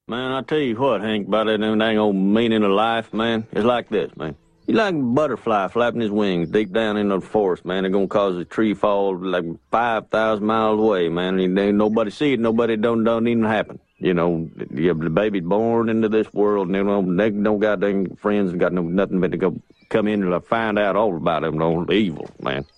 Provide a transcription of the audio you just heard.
Man, I tell you what, Hank, about that dang old meaning of life, man. It's like this, man. You like a butterfly flapping his wings deep down in the forest, man. They're gonna cause a tree fall like 5,000 miles away, man. And ain't nobody see it, nobody don't even happen. You know, the baby's born into this world, and they don't got dang friends and got nothing but to go come in and find out all about them, no evil, man.